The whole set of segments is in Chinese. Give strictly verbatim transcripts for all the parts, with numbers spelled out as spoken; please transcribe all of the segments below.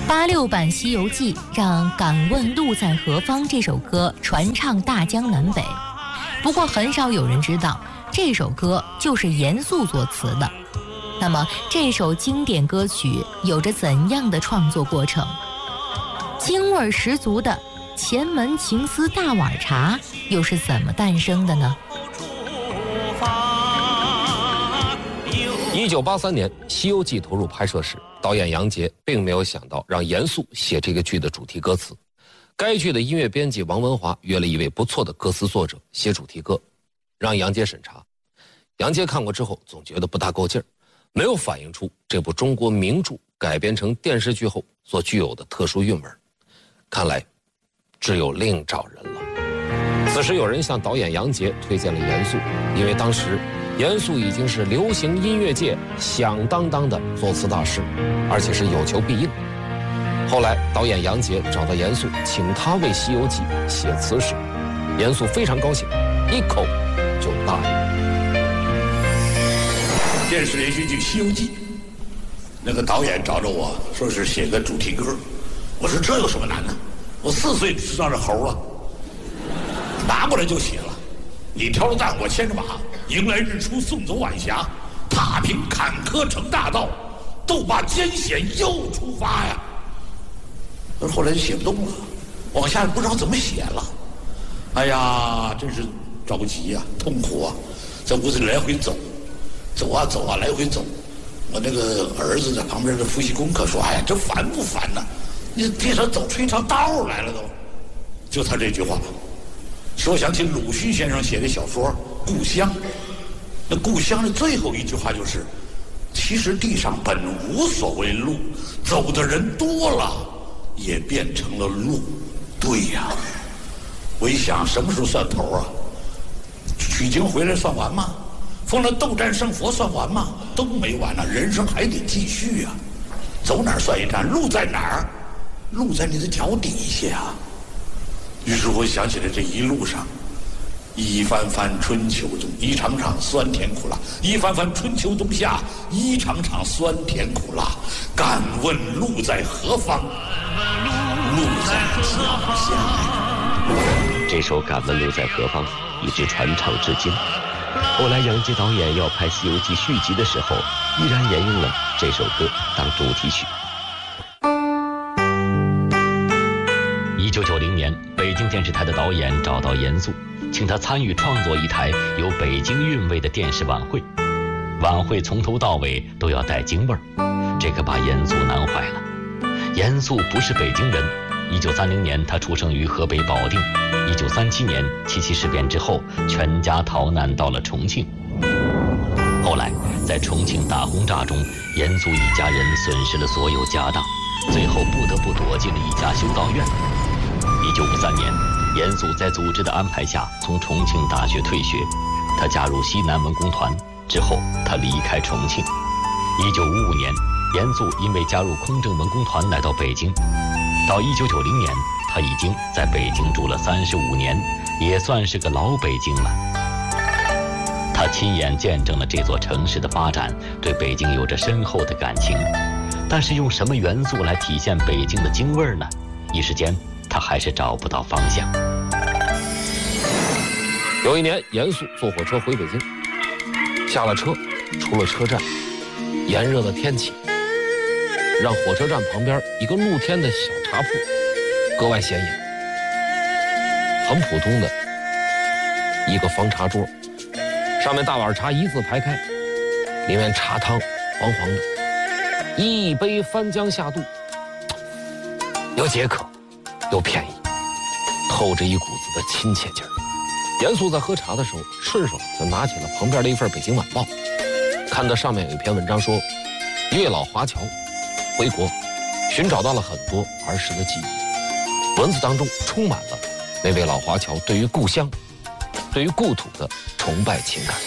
八六版《西游记》让《敢问路在何方》这首歌传唱大江南北，不过很少有人知道这首歌就是严肃作词的。那么这首经典歌曲有着怎样的创作过程？京味十足的前门情思大碗茶又是怎么诞生的呢？ 一九八三年《西游记》投入拍摄时，导演杨洁并没有想到让严肃写这个剧的主题歌词。该剧的音乐编辑王文华约了一位不错的歌词作者写主题歌，让杨洁审查。杨洁看过之后总觉得不大够劲儿，没有反映出这部中国名著改编成电视剧后所具有的特殊韵味。看来只有另找人了。此时有人向导演杨洁推荐了严肃，因为当时严肃已经是流行音乐界响当当的作词大师，而且是有求必应。后来导演杨洁找到严肃，请他为《西游记》写词时，严肃非常高兴，一口就答应。 电视连续剧《西游记》，那个导演找着我说是写个主题歌，我说这有什么难呢？我四岁知道这猴了，拿过来就写了。你挑着担，我牵着马，迎来日出，送走晚霞，踏平坎坷成大道，斗罢艰险又出发呀。但是后来就写不动了，往下不知道怎么写了。哎呀，真是着急呀、啊，痛苦啊，在屋子里来回走。走啊走啊，来回走。我那个儿子在旁边的复习功课说：“哎呀，这烦不烦呢？你地上走出一条道来了都。”就他这句话，使我想起鲁迅先生写的小说《故乡》。那故乡的最后一句话就是：“其实地上本无所谓路，走的人多了，也变成了路。”对呀，我一想，什么时候算头啊？取经回来算完吗？奉了斗战胜佛算完吗？都没完呢、啊，人生还得继续啊！走哪儿算一站，路在哪儿？路在你的脚底下啊！于是我想起了这一路上，一番番春秋中，一场场酸甜苦辣；一番番春秋冬夏，一场场酸甜苦辣。敢问路在何方？路在脚下。 这首《敢问路在何方》一直传唱至今。后来杨洁导演要拍《西游记》续集的时候，依然沿用了这首歌当主题曲。一九九零年，北京电视台的导演找到严肃，请他参与创作一台有北京韵味的电视晚会。晚会从头到尾都要带京味儿，这可把严肃难坏了。严肃不是北京人，一九三零年他出生于河北保定。一九三七年七七事变之后，全家逃难到了重庆。后来在重庆大轰炸中，严肃一家人损失了所有家当，最后不得不躲进了一家修道院。一九五三年，严肃在组织的安排下从重庆大学退学，他加入西南文工团，之后他离开重庆。一九五五年，严肃因为加入空政文工团来到北京。到一九九零年，他已经在北京住了三十五年，也算是个老北京了。他亲眼见证了这座城市的发展，对北京有着深厚的感情。但是用什么元素来体现北京的京味儿呢？一时间他还是找不到方向。 有一年，严肃坐火车回北京，下了车，出了车站，炎热的天气让火车站旁边一个露天的小茶铺格外显眼。很普通的一个方茶桌，上面大碗茶一字排开，里面茶汤黄黄的，一杯翻江下肚，有解渴又便宜，透着一股子的亲切劲儿。严肃在喝茶的时候，顺手就拿起了旁边的一份《北京晚报》，看到上面有一篇文章说，一位老华侨回国，寻找到了很多儿时的记忆。文字当中充满了那位老华侨对于故乡、对于故土的崇拜情感。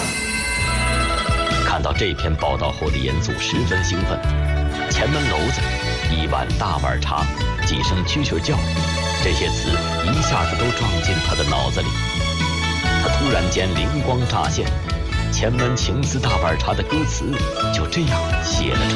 看到这篇报道后的严肃十分兴奋，前门楼子，一碗大碗茶，几声蛐蛐叫，这些词一下子都撞进他的脑子里。他突然间灵光乍现，前门情思大碗茶的歌词就这样写了出来。